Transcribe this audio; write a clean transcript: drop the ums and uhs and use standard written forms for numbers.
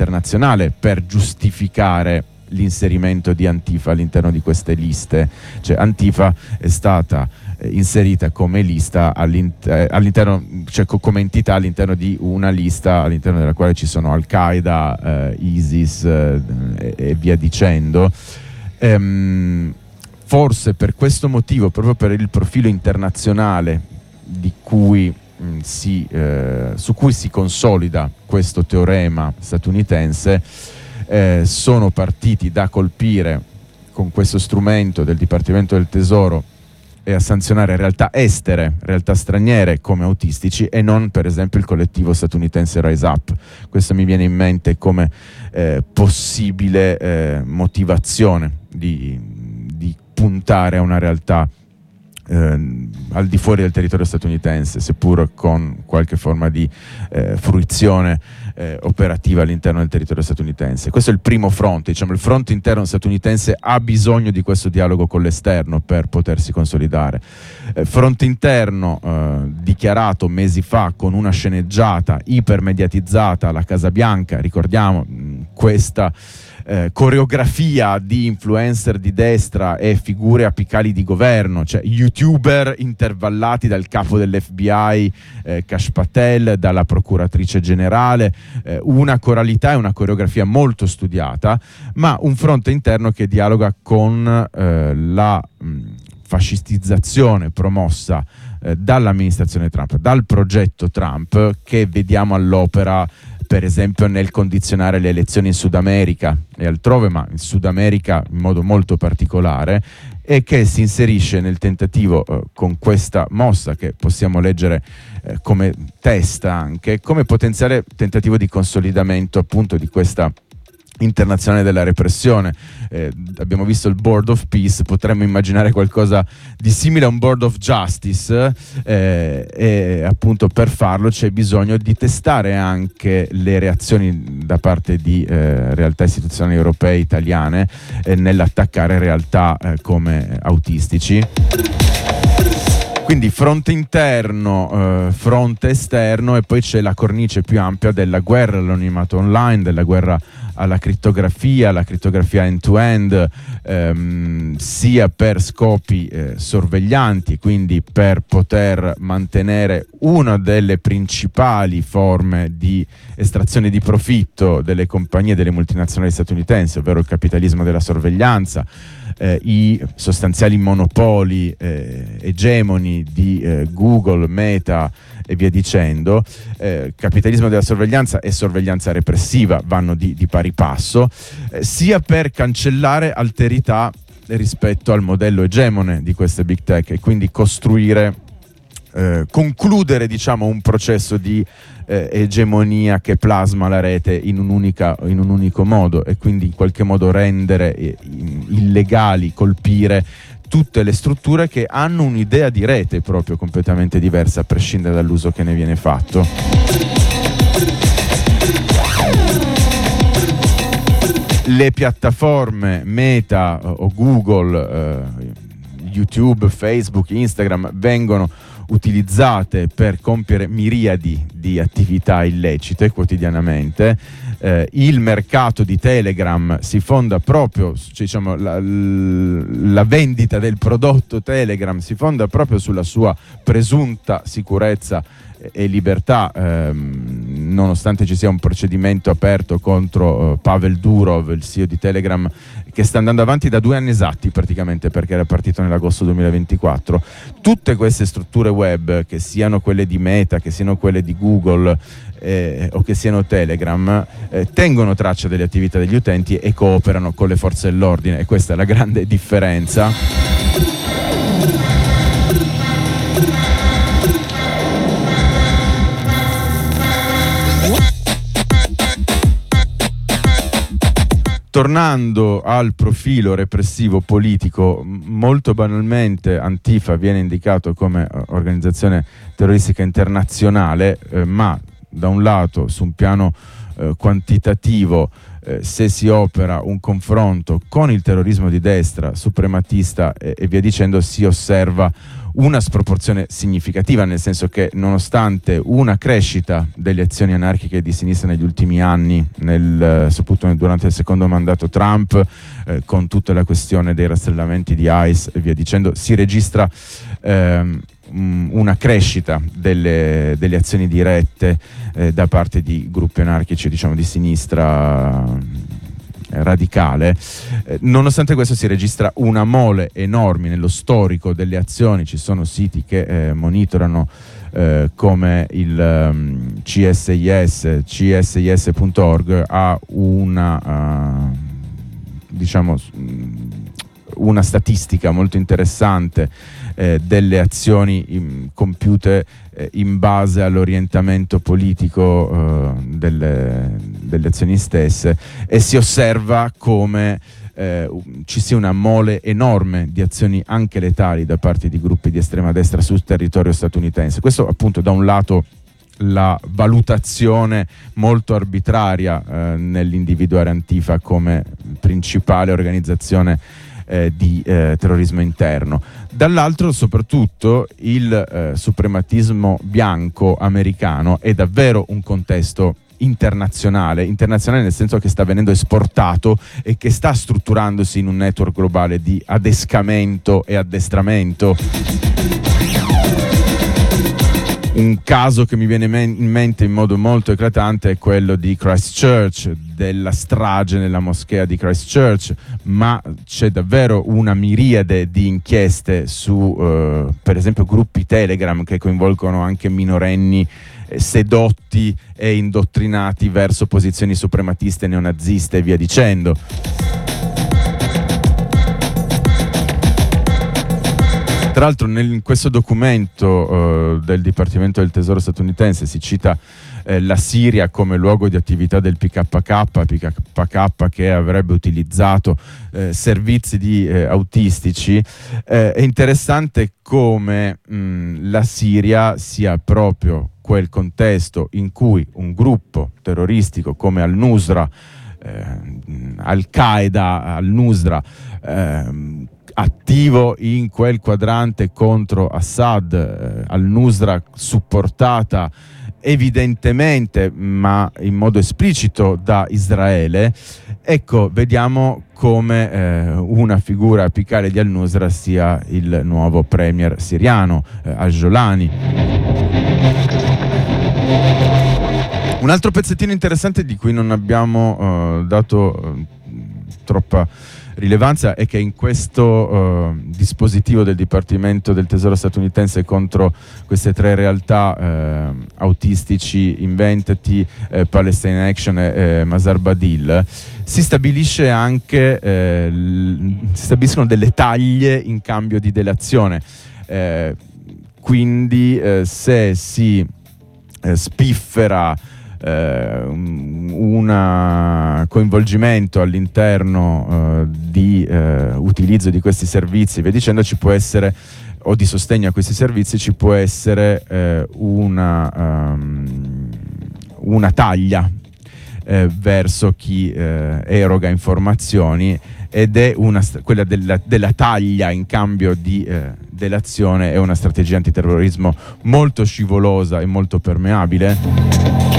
internazionale per giustificare l'inserimento di Antifa all'interno di queste liste. Cioè Antifa è stata inserita come lista all'interno, cioè come entità all'interno di una lista all'interno della quale ci sono Al-Qaeda, ISIS e via dicendo. Forse per questo motivo, proprio per il profilo internazionale di cui su cui si consolida questo teorema statunitense, sono partiti da colpire con questo strumento del Dipartimento del Tesoro e a sanzionare realtà estere, realtà straniere come autistici, e non per esempio il collettivo statunitense Rise Up. Questo mi viene in mente come possibile motivazione di puntare a una realtà al di fuori del territorio statunitense, seppur con qualche forma di fruizione operativa all'interno del territorio statunitense. Questo è il primo fronte, diciamo, il fronte interno statunitense ha bisogno di questo dialogo con l'esterno per potersi consolidare. Fronte interno dichiarato mesi fa con una sceneggiata ipermediatizzata alla Casa Bianca, ricordiamo questa coreografia di influencer di destra e figure apicali di governo, cioè youtuber intervallati dal capo dell'FBI Kash Patel, dalla procuratrice generale, una coralità e una coreografia molto studiata, ma un fronte interno che dialoga con la fascistizzazione promossa dall'amministrazione Trump, dal progetto Trump, che vediamo all'opera per esempio nel condizionare le elezioni in Sud America e altrove, ma in Sud America in modo molto particolare, e che si inserisce nel tentativo con questa mossa che possiamo leggere come testa anche, come potenziale tentativo di consolidamento appunto di questa internazionale della repressione. Abbiamo visto il Board of Peace, potremmo immaginare qualcosa di simile a un Board of Justice, e appunto per farlo c'è bisogno di testare anche le reazioni da parte di realtà istituzionali europee, italiane, nell'attaccare realtà come autistici. Quindi fronte interno, fronte esterno, e poi c'è la cornice più ampia della guerra all'anonimato online, della guerra alla crittografia end-to-end, sia per scopi sorveglianti, quindi per poter mantenere una delle principali forme di estrazione di profitto delle compagnie, delle multinazionali statunitensi, ovvero il capitalismo della sorveglianza, i sostanziali monopoli egemoni di Google, Meta e via dicendo. Capitalismo della sorveglianza e sorveglianza repressiva vanno di pari passo, sia per cancellare alterità rispetto al modello egemone di queste big tech e quindi costruire, concludere diciamo un processo di egemonia che plasma la rete in un unico modo, e quindi in qualche modo rendere illegali, colpire tutte le strutture che hanno un'idea di rete proprio completamente diversa a prescindere dall'uso che ne viene fatto. Le piattaforme Meta o Google, YouTube, Facebook, Instagram vengono utilizzate per compiere miriadi di attività illecite quotidianamente. Il mercato di Telegram si fonda proprio, cioè, diciamo, la vendita del prodotto Telegram si fonda proprio sulla sua presunta sicurezza e libertà, nonostante ci sia un procedimento aperto contro Pavel Durov, il CEO di Telegram, che sta andando avanti da 2 anni esatti praticamente, perché era partito nell'agosto 2024. Tutte queste strutture web, che siano quelle di Meta, che siano quelle di Google o che siano Telegram, tengono traccia delle attività degli utenti e cooperano con le forze dell'ordine, e questa è la grande differenza. Tornando al profilo repressivo politico, molto banalmente Antifa viene indicato come organizzazione terroristica internazionale, ma da un lato su un piano quantitativo se si opera un confronto con il terrorismo di destra, suprematista e via dicendo, si osserva una sproporzione significativa, nel senso che nonostante una crescita delle azioni anarchiche di sinistra negli ultimi anni, soprattutto durante il secondo mandato Trump, con tutta la questione dei rastrellamenti di ICE e via dicendo, si registra una crescita delle azioni dirette da parte di gruppi anarchici, diciamo, di sinistra radicale. Nonostante questo si registra una mole enorme nello storico delle azioni. Ci sono siti che monitorano come il CSIS.org ha diciamo una statistica molto interessante delle azioni compiute in base all'orientamento politico delle azioni stesse, e si osserva come ci sia una mole enorme di azioni anche letali da parte di gruppi di estrema destra sul territorio statunitense. Questo appunto da un lato la valutazione molto arbitraria nell'individuare Antifa come principale organizzazione di terrorismo interno, dall'altro soprattutto il suprematismo bianco americano è davvero un contesto internazionale nel senso che sta venendo esportato e che sta strutturandosi in un network globale di adescamento e addestramento. Un caso che mi viene in mente in modo molto eclatante è quello di Christchurch, della strage nella moschea di Christchurch, ma c'è davvero una miriade di inchieste su per esempio gruppi Telegram che coinvolgono anche minorenni sedotti e indottrinati verso posizioni suprematiste, neonaziste e via dicendo. Tra l'altro in questo documento del Dipartimento del Tesoro statunitense si cita la Siria come luogo di attività del PKK che avrebbe utilizzato servizi autistici. È interessante come la Siria sia proprio quel contesto in cui un gruppo terroristico come Al-Nusra, Al-Qaeda, Al-Nusra, attivo in quel quadrante contro Assad, Al-Nusra supportata evidentemente ma in modo esplicito da Israele. Ecco, vediamo come una figura apicale di Al-Nusra sia il nuovo premier siriano, al-Jolani. Un altro pezzettino interessante di cui non abbiamo dato troppa rilevanza è che in questo dispositivo del Dipartimento del Tesoro statunitense contro queste tre realtà autistici, Inventity, Palestine Action e Mazar Badil, si stabilisce anche si stabiliscono delle taglie in cambio di delazione, quindi se si spiffera un coinvolgimento all'interno di utilizzo di questi servizi e via dicendo, ci può essere, o di sostegno a questi servizi, ci può essere una taglia verso chi eroga informazioni, ed è quella della taglia in cambio di delazione è una strategia antiterrorismo molto scivolosa e molto permeabile.